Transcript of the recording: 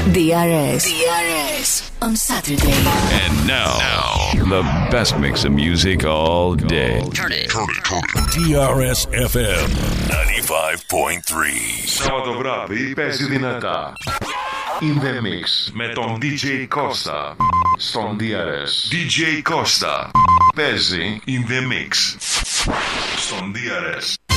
DRS on Saturday. And now, the best mix of music all day. Turn it. DRS FM 95.3. Σάββατο βράδυ παίζει δυνατά. In the mix με τον DJ Costa στον DRS. DJ Costa παίζει in the mix στον DRS.